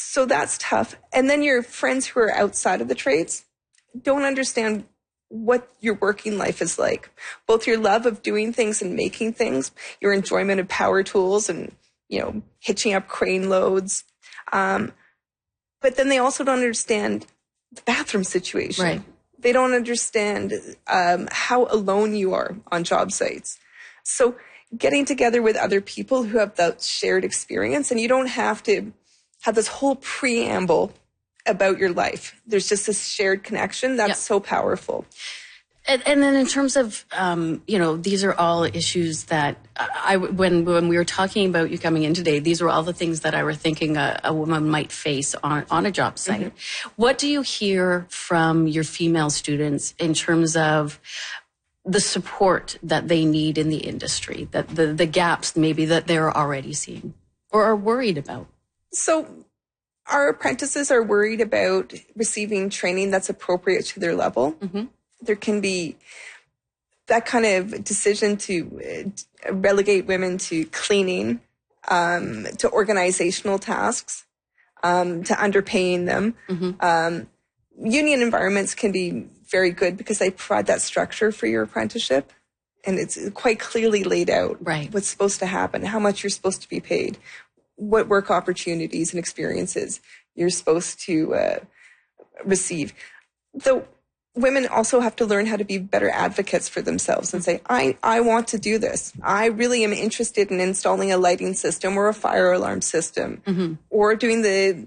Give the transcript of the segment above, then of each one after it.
So that's tough. And then your friends who are outside of the trades don't understand what your working life is like. Both your love of doing things and making things, your enjoyment of power tools and, hitching up crane loads. But then they also don't understand the bathroom situation. Right. They don't understand how alone you are on job sites. So getting together with other people who have that shared experience, and you don't have to have this whole preamble about your life. There's just this shared connection that's so powerful. And then in terms of, these are all issues that when we were talking about you coming in today, these are all the things that I were thinking a woman might face on a job site. Mm-hmm. What do you hear from your female students in terms of the support that they need in the industry, that the gaps maybe that they're already seeing or are worried about? So our apprentices are worried about receiving training that's appropriate to their level. Mm-hmm. There can be that kind of decision to relegate women to cleaning, to organizational tasks, to underpaying them. Mm-hmm. Union environments can be very good because they provide that structure for your apprenticeship. And it's quite clearly laid out what's supposed to happen, how much you're supposed to be paid, what work opportunities and experiences you're supposed to receive. Though women also have to learn how to be better advocates for themselves and say, I want to do this. I really am interested in installing a lighting system or a fire alarm system, mm-hmm. or doing the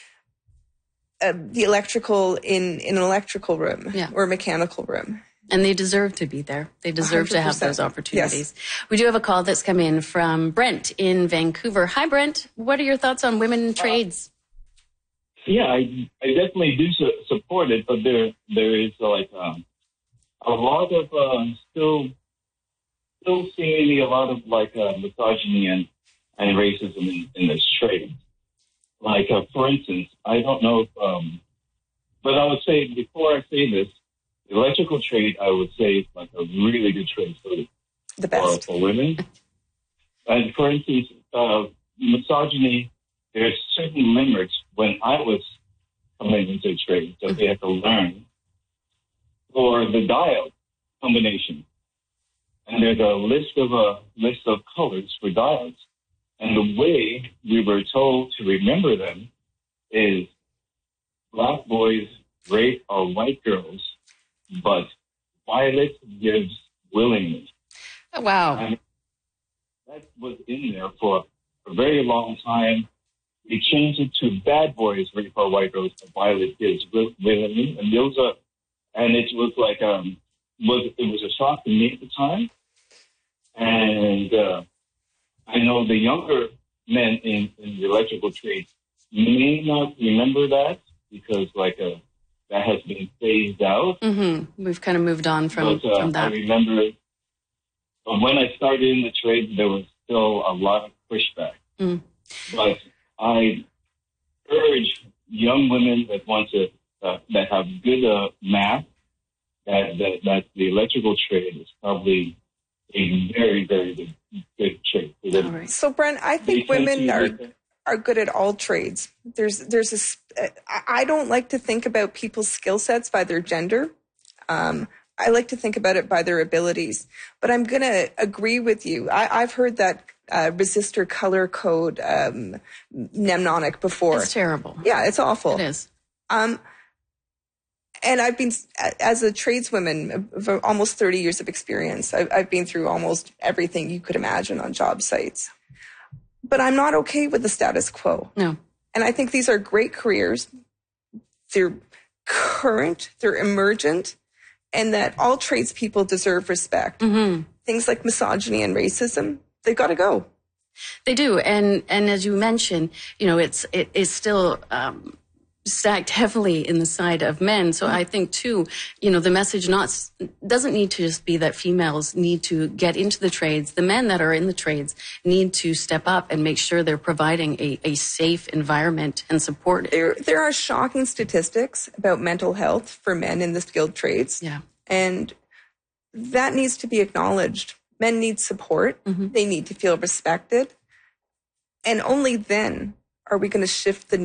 electrical in an electrical room or a mechanical room. And they deserve to be there. They deserve 100%. To have those opportunities. Yes. We do have a call that's come in from Brent in Vancouver. Hi, Brent. What are your thoughts on women in trades? Yeah, I definitely do support it, but there is a lot of still seemingly a lot of misogyny and racism in this trade. For instance, I don't know if, but I would say before I say this, the electrical trade I would say is like a really good trade for women. And for instance, misogyny. There's certain limits when I was coming into trade that they had to learn for the dial combination. And there's a list of colors for dials. And the way we were told to remember them is black boys rape our white girls, but violet gives willingly. Oh, wow. And that was in there for a very long time. We changed it to bad boys rape our white girls, but violet gives willingly. And it was like it was a shock to me at the time. And I know the younger men in the electrical trade may not remember that because that has been phased out. Mm-hmm. We've kind of moved on from that. I remember when I started in the trade, there was still a lot of pushback. Mm. But I urge young women that want to that have good math that the electrical trade is probably a very, very good trade. All right. So, Brent, I think women are good at all trades. I don't like to think about people's skill sets by their gender. I like to think about it by their abilities. But I'm going to agree with you. I've heard that resistor color code mnemonic before. It's terrible. Yeah, it's awful. It is. And I've been, as a tradeswoman, for almost 30 years of experience. I've been through almost everything you could imagine on job sites. But I'm not okay with the status quo. No. And I think these are great careers. They're current, they're emergent, and that all tradespeople deserve respect. Mm-hmm. Things like misogyny and racism, they've got to go. They do. And as you mentioned, it is still stacked heavily in the side of men. So I think too, the message doesn't need to just be that females need to get into the trades. The men that are in the trades need to step up and make sure they're providing a safe environment and support. There are shocking statistics about mental health for men in the skilled trades. Yeah. And that needs to be acknowledged. Men need support. Mm-hmm. They need to feel respected. And only then are we going to shift the